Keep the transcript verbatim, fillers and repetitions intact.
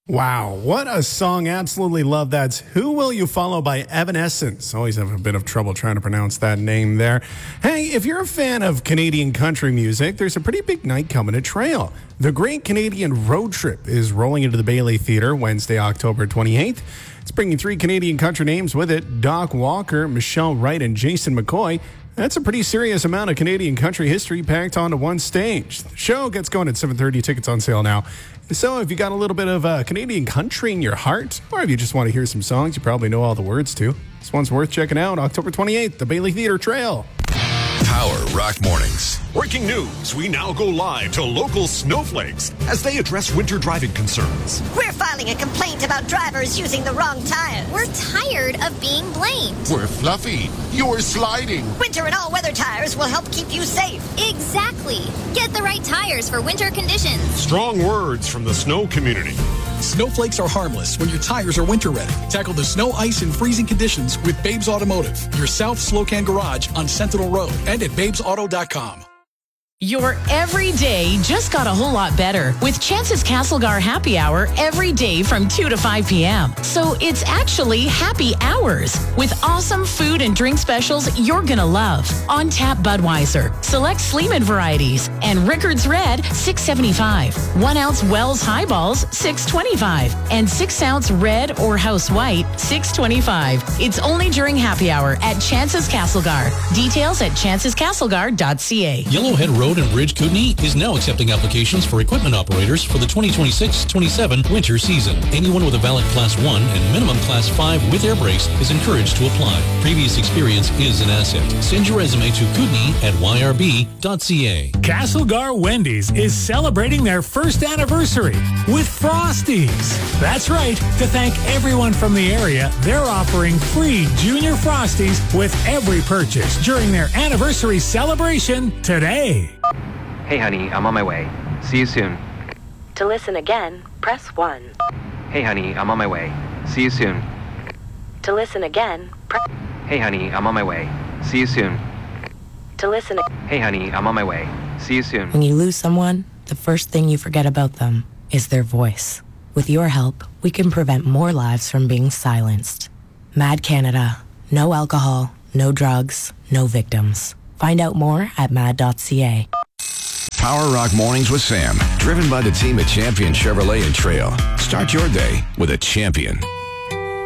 Wow, what a song. Absolutely love that. Who Will You Follow by Evanescence. Always have a bit of trouble trying to pronounce that name there. Hey, if you're a fan of Canadian country music, there's a pretty big night coming at Trail. The Great Canadian Road Trip is rolling into the Bailey Theatre Wednesday, October twenty-eighth. It's bringing three Canadian country names with it: Doc Walker, Michelle Wright, and Jason McCoy. That's a pretty serious amount of Canadian country history packed onto one stage. The show gets going at seven thirty. Tickets on sale now. So if you got a little bit of uh, Canadian country in your heart, or if you just want to hear some songs you probably know all the words to, this one's worth checking out. October twenty-eighth, the Bailey Theatre Trail. Power Rock Mornings. Breaking news. We now go live to local snowflakes as they address winter driving concerns. We're filing a complaint about drivers using the wrong tires. We're tired of being blamed. We're fluffy. You're sliding. Winter and all-weather tires will help keep you safe. Exactly. Get the right tires for winter conditions. Strong words from the snow community. Snowflakes are harmless when your tires are winter ready. Tackle the snow, ice, and freezing conditions with Babes Automotive, your South Slocan garage on Sentinel Road and at babes auto dot com. Your everyday just got a whole lot better with Chance's Castlegar Happy Hour every day from two to five p.m. So it's actually happy hours with awesome food and drink specials you're going to love. On tap Budweiser, select Sleeman varieties, and Rickards Red, six seventy-five. One ounce Wells Highballs, six twenty-five. And six ounce Red or House White, six twenty-five. It's only during happy hour at Chance's Castlegar. Details at chances castlegar dot c a. Yellowhead Road and Bridge Kootenai is now accepting applications for equipment operators for the twenty twenty-six twenty-seven winter season. Anyone with a valid Class one and minimum Class five with air brakes is encouraged to apply. Previous experience is an asset. Send your resume to Kootenai at y r b dot c a. Castlegar Wendy's is celebrating their first anniversary with Frosties. That's right. To thank everyone from the area, they're offering free Junior Frosties with every purchase during their anniversary celebration today. Hey honey, I'm on my way. See you soon. To listen again, press one. Hey honey, I'm on my way. See you soon. To listen again, press... Hey honey, I'm on my way. See you soon. To listen... Hey honey, I'm on my way. See you soon. When you lose someone, the first thing you forget about them is their voice. With your help, we can prevent more lives from being silenced. Mad Canada. No alcohol, no drugs, no victims. Find out more at mad dot c a. Power Rock Mornings with Sam, driven by the team at Champion Chevrolet and Trail. Start your day with a champion.